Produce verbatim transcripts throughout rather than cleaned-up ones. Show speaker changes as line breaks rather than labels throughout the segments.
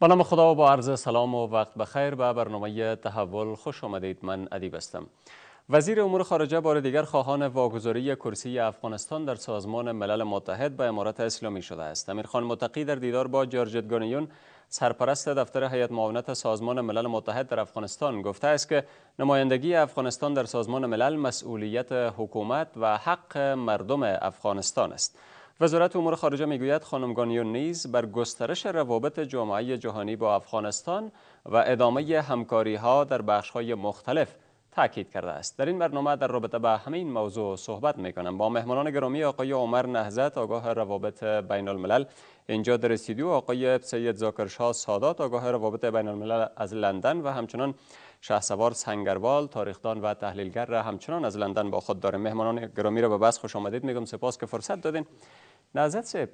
به نام خدا و با عرض سلام و وقت بخیر به برنامه تحول خوش آمدید. من ادیب هستم. وزیر امور خارجه بار دیگر خواهان واگذاری کرسی افغانستان در سازمان ملل متحد به امارت اسلامی شده است. امیرخان متقی در دیدار با جارجت گانیون سرپرست دفتر هیئت معاونت سازمان ملل متحد در افغانستان گفته است که نمایندگی افغانستان در سازمان ملل مسئولیت حکومت و حق مردم افغانستان است. وزارت امور خارجه میگوید خانم گانیون نیز بر گسترش روابط جامعه جهانی با افغانستان و ادامه همکاری ها در بخش های مختلف تاکید کرده است. در این برنامه در رابطه با همین موضوع صحبت میکنم با مهمانان گرامی آقای عمر نهضت آگاه روابط بین الملل اینجا در استودیو، آقای سید ذاکرشاه سادات آگاه روابط بین الملل از لندن و همچنان شهسوار سنگروال تاریخدان و تحلیلگر را همچنان از لندن با خود داریم. مهمانان گرامی را به بحث خوش آمدید میگم. سپاس که فرصت دادین. نهضت صاحب،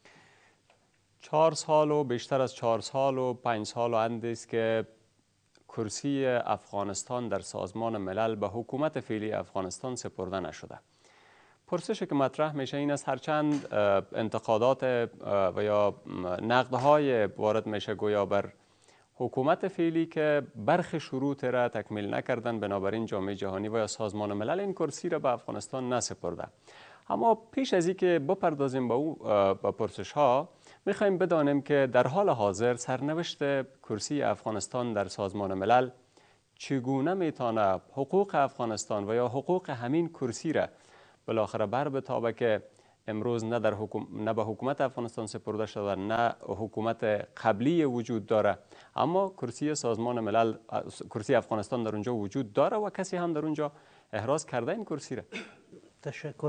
چهار سال و بیشتر از چهار سال و پنج سال و اندی است که کرسی افغانستان در سازمان ملل به حکومت فعلی افغانستان سپرده نشده. پرسشی که مطرح میشه این است هرچند انتقادات و یا نقدهای وارد میشه گویا بر حکومت فعلی که برخی شروط را تکمیل نکردن، بنابراین جامعه جهانی و یا سازمان ملل این کرسی را به افغانستان نسپرده. اما پیش از اینکه بپردازیم به او با پرسش ها میخوایم بدانیم که در حال حاضر سرنوشت کرسی افغانستان در سازمان ملل چگونه میتونه حقوق افغانستان و یا حقوق همین کرسی را بالاخره بر بتابه که امروز نه در حکوم... نه به حکومت افغانستان سپرده شده نه حکومت قبلی وجود داره، اما کرسی سازمان ملل کرسی افغانستان در اونجا وجود داره و کسی هم در اونجا احراز کرده این کرسی را.
تشکر.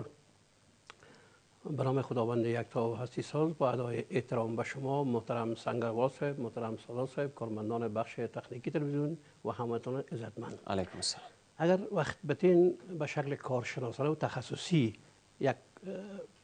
به نام خداوند یکتا و هستی ساز با ادای احترام به شما محترم سنگروال صاحب، محترم سادات صاحب، کارمندان بخش تکنیکی تلویزیون و هموطنان عزتمند.
علیکم السلام.
اگر وقت بتین به شکل کارشناسانه و تخصصی یک